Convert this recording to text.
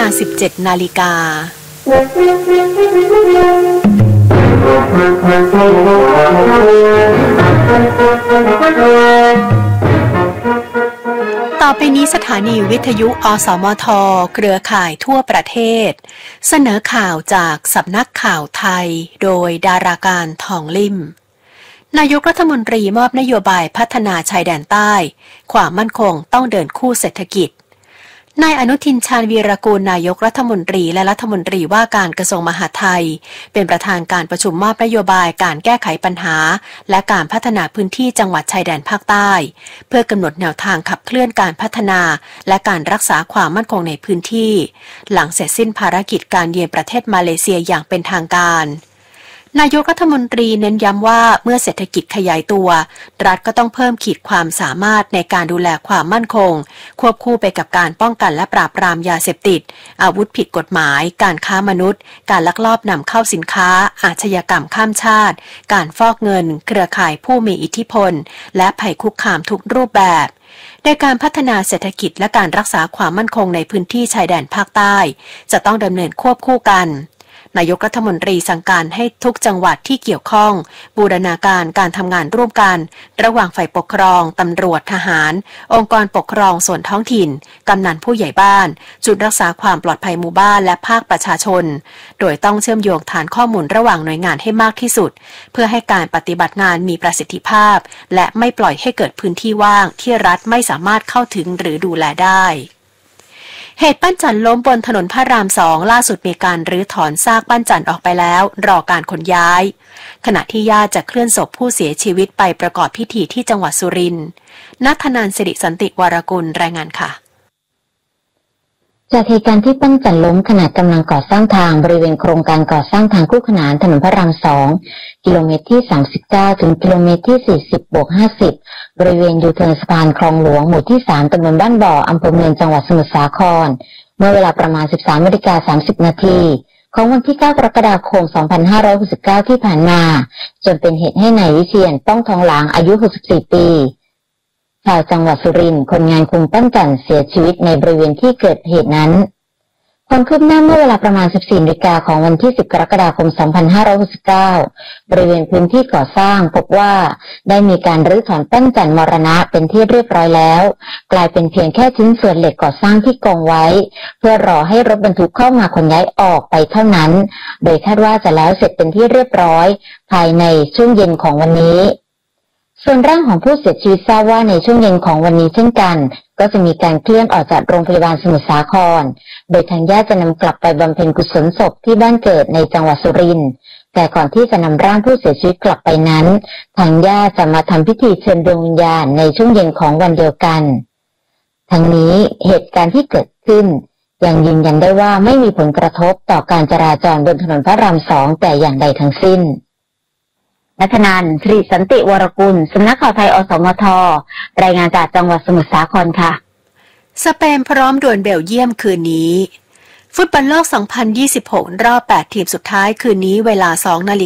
า 17 นาฬิกาต่อไปนี้สถานีวิทยุอสมทเครือข่ายทั่วประเทศเสนอข่าวจากสำนักข่าวไทยโดยดาราการทองลิ่มนายกรัฐมนตรีมอบนโยบายพัฒนาชายแดนใต้ความมั่นคงต้องเดินคู่เศรษฐกิจนายอนุทินชาญวีรกูลนายกรัฐมนตรีและรัฐมนตรีว่าการกระทรวงมหาดไทยเป็นประธานการประชุมมอบนโยบายการแก้ไขปัญหาและการพัฒนาพื้นที่จังหวัดชายแดนภาคใต้เพื่อกำหนดแนวทางขับเคลื่อนการพัฒนาและการรักษาความมั่นคงในพื้นที่หลังเสร็จสิ้นภารกิจการเยือนประเทศมาเลเซียอย่างเป็นทางการนายกรัฐมนตรีเน้นย้ำว่าเมื่อเศรษฐกิจขยายตัวรัฐก็ต้องเพิ่มขีดความสามารถในการดูแลความมั่นคงควบคู่ไปกับการป้องกันและปราบปรามยาเสพติดอาวุธผิดกฎหมายการค้ามนุษย์การลักลอบนำเข้าสินค้าอาชญากรรมข้ามชาติการฟอกเงินเครือข่ายผู้มีอิทธิพลและภัยคุกคามทุกรูปแบบในการพัฒนาเศรษฐกิจและการรักษาความมั่นคงในพื้นที่ชายแดนภาคใต้จะต้องดำเนินควบคู่กันนายกรัฐมนตรีสั่งการให้ทุกจังหวัดที่เกี่ยวข้องบูรณาการการทำงานร่วมกันระหว่างฝ่ายปกครองตำรวจทหารองค์กรปกครองส่วนท้องถิ่นกำนันผู้ใหญ่บ้านจุดรักษาความปลอดภัยหมู่บ้านและภาคประชาชนโดยต้องเชื่อมโยงฐานข้อมูลระหว่างหน่วยงานให้มากที่สุดเพื่อให้การปฏิบัติงานมีประสิทธิภาพและไม่ปล่อยให้เกิดพื้นที่ว่างที่รัฐไม่สามารถเข้าถึงหรือดูแลได้เหตุปั้นจันทร์ล้มบนถนนพระราม2ล่าสุดมีการรื้อถอนซากปั้นจันทร์ออกไปแล้วรอการขนย้ายขณะที่ญาติจะเคลื่อนศพผู้เสียชีวิตไปประกอบพิธีที่จังหวัดสุรินทร์ณัฐนันท์ สิริสันติวรกุลรายงานค่ะจากเหตุการณ์ที่ปั้นจันทร์ล้มขณะกำลังก่อสร้างทางบริเวณโครงการก่อสร้างทางคู่ขนานถนนพระราม2กิโลเมตรที่39ถึงกิโลเมตรที่40+50บริเวณยูเทิร์นสะพานคลองหลวงหมู่ที่3ตำบลบ้านบ่ออำเภอเมืองจังหวัดสมุทรสาครเมื่อเวลาประมาณ 13:30 นาทีของวันที่9 กรกฎาคม 2569ที่ผ่านมาจนเป็นเหตุให้นายวิเชียรป้องทองหลางอายุ64ปีชาวจังหวัดสุรินทร์คนงานคุมปั้นจันทร์เสียชีวิตในบริเวณที่เกิดเหตุนั้นความคืบหน้าเมื่อเวลาประมาณ 14 นาฬิกาของวันที่ 10 กรกฎาคม 2569บริเวณพื้นที่ก่อสร้างพบว่าได้มีการรื้อถอนปั้นจันทร์มรณะเป็นที่เรียบร้อยแล้วกลายเป็นเพียงแค่ชิ้นส่วนเหล็กก่อสร้างที่กองไว้เพื่อรอให้รถบรรทุกเข้ามาขนย้ายออกไปเท่านั้นโดยคาดว่าจะแล้วเสร็จเป็นที่เรียบร้อยภายในช่วงเย็นของวันนี้ส่วนร่างของผู้เสียชีวิตทราบว่าในช่วงเย็นของวันนี้เช่นกันก็จะมีการเคลื่อนออกจากโรงพยาบาลสมุทรสาครโดยทางญาติจะนำกลับไปบำเพ็ญกุศลศพที่บ้านเกิดในจังหวัดสุรินทร์แต่ก่อนที่จะนำร่างผู้เสียชีวิตกลับไปนั้นทางญาติจะมาทำพิธีเชิญดวงวิญญาณในช่วงเย็นของวันเดียวกันทั้งนี้เหตุการณ์ที่เกิดขึ้นยังยืนยันได้ว่าไม่มีผลกระทบต่อการจราจรบนถนนพระราม2แต่อย่างใดทั้งสิ้นณัฐนันท์ สิริสันติวรกุลสำนักข่าวไทยอสมทรายงานจากจังหวัดสมุทรสาครค่ะสเปนพร้อมดวลเบลเยียมคืนนี้ฟุตบอลโลก 2026 รอบ 8 ทีมสุดท้ายคืนนี้เวลา 2:00 น.